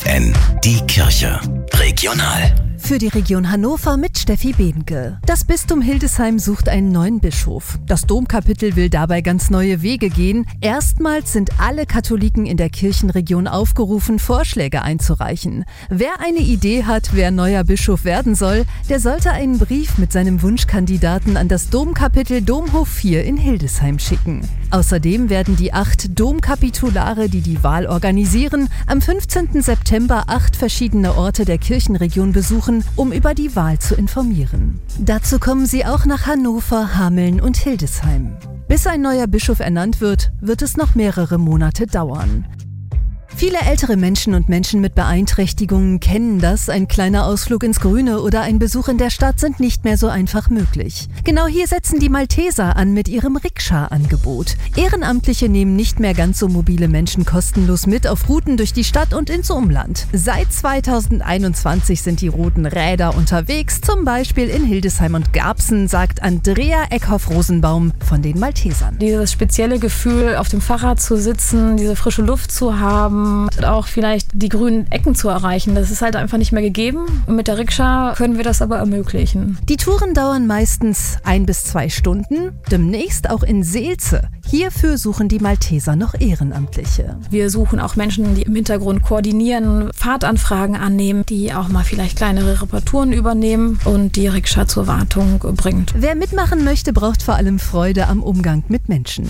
FFN, die Kirche. Regional. Für die Region Hannover mit Steffi Behnke. Das Bistum Hildesheim sucht einen neuen Bischof. Das Domkapitel will dabei ganz neue Wege gehen. Erstmals sind alle Katholiken in der Kirchenregion aufgerufen, Vorschläge einzureichen. Wer eine Idee hat, wer neuer Bischof werden soll, der sollte einen Brief mit seinem Wunschkandidaten an das Domkapitel Domhof 4 in Hildesheim schicken. Außerdem werden die 8 Domkapitulare, die die Wahl organisieren, am 15. September 8 verschiedene Orte der Kirchenregion besuchen, um über die Wahl zu informieren. Dazu kommen sie auch nach Hannover, Hameln und Hildesheim. Bis ein neuer Bischof ernannt wird, wird es noch mehrere Monate dauern. Viele ältere Menschen und Menschen mit Beeinträchtigungen kennen das. Ein kleiner Ausflug ins Grüne oder ein Besuch in der Stadt sind nicht mehr so einfach möglich. Genau hier setzen die Malteser an mit ihrem Rikscha-Angebot. Ehrenamtliche nehmen nicht mehr ganz so mobile Menschen kostenlos mit auf Routen durch die Stadt und ins Umland. Seit 2021 sind die roten Räder unterwegs, zum Beispiel in Hildesheim und Garbsen, sagt Andrea Eckhoff-Rosenbaum von den Maltesern. Dieses spezielle Gefühl, auf dem Fahrrad zu sitzen, diese frische Luft zu haben, auch vielleicht die grünen Ecken zu erreichen. Das ist halt einfach nicht mehr gegeben. Und mit der Rikscha können wir das aber ermöglichen. Die Touren dauern meistens 1 bis 2 Stunden, demnächst auch in Seelze. Hierfür suchen die Malteser noch Ehrenamtliche. Wir suchen auch Menschen, die im Hintergrund koordinieren, Fahrtanfragen annehmen, die auch mal vielleicht kleinere Reparaturen übernehmen und die Rikscha zur Wartung bringt. Wer mitmachen möchte, braucht vor allem Freude am Umgang mit Menschen.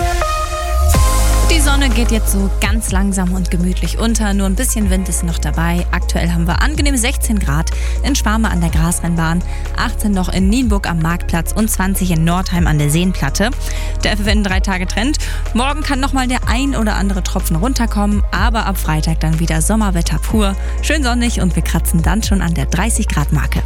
Die Sonne geht jetzt so ganz langsam und gemütlich unter, nur ein bisschen Wind ist noch dabei. Aktuell haben wir angenehm 16 Grad in Schwarme an der Grasrennbahn, 18 noch in Nienburg am Marktplatz und 20 in Nordheim an der Seenplatte. Der FFN 3 Tage Trend. Morgen kann nochmal der ein oder andere Tropfen runterkommen, aber ab Freitag dann wieder Sommerwetter pur. Schön sonnig und wir kratzen dann schon an der 30 Grad Marke.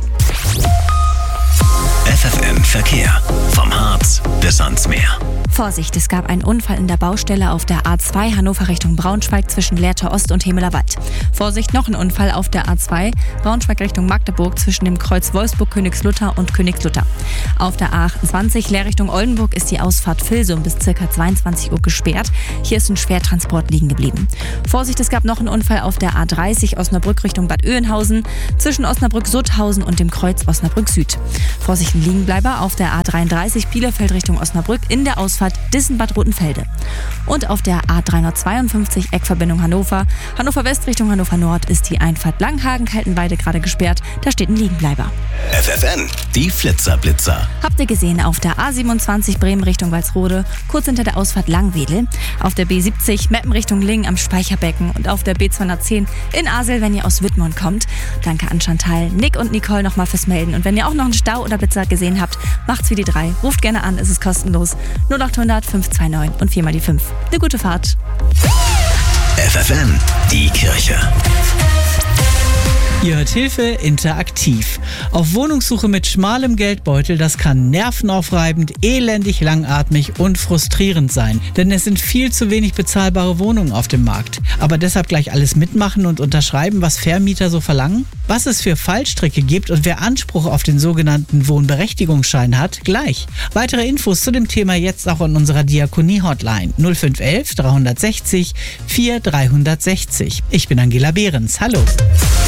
FFN Verkehr. Vom Harz bis ans Meer. Vorsicht, es gab einen Unfall in der Baustelle auf der A2 Hannover Richtung Braunschweig zwischen Lehrte Ost und Hemelerwald. Vorsicht, noch ein Unfall auf der A2 Braunschweig Richtung Magdeburg zwischen dem Kreuz Wolfsburg-Königslutter und Königslutter. Auf der A28 Leer Richtung Oldenburg ist die Ausfahrt Vilsum bis ca. 22 Uhr gesperrt. Hier ist ein Schwertransport liegen geblieben. Vorsicht, es gab noch einen Unfall auf der A30 Osnabrück Richtung Bad Oeynhausen zwischen Osnabrück-Sutthausen und dem Kreuz Osnabrück Süd. Vorsicht, ein Liegenbleiber auf der A33 Bielefeld Richtung Osnabrück in der Ausfahrt Dissen-Bad Rotenfelde. Und auf der A352 Eckverbindung Hannover West Richtung Hannover Nord ist die Einfahrt Langhagen-Kaltenweide gerade gesperrt. Da steht ein Liegenbleiber. FFN, die Flitzer-Blitzer. Habt ihr gesehen, auf der A27 Bremen Richtung Walsrode, kurz hinter der Ausfahrt Langwedel, auf der B70 Meppen Richtung Lingen am Speicherbecken und auf der B210 in Asel, wenn ihr aus Wittmund kommt. Danke an Chantal, Nick und Nicole nochmal fürs Melden. Und wenn ihr auch noch einen Stau oder Blitzer gesehen habt, macht's wie die 3. Ruft gerne an, es ist kostenlos. 0800 529 und 4 mal die 5. Eine gute Fahrt. FFN, die Kirche. Ihr hört Hilfe interaktiv. Auf Wohnungssuche mit schmalem Geldbeutel, das kann nervenaufreibend, elendig langatmig und frustrierend sein. Denn es sind viel zu wenig bezahlbare Wohnungen auf dem Markt. Aber deshalb gleich alles mitmachen und unterschreiben, was Vermieter so verlangen? Was es für Fallstricke gibt und wer Anspruch auf den sogenannten Wohnberechtigungsschein hat, gleich. Weitere Infos zu dem Thema jetzt auch in unserer Diakonie-Hotline 0511 360 4360. Ich bin Angela Behrens. Hallo.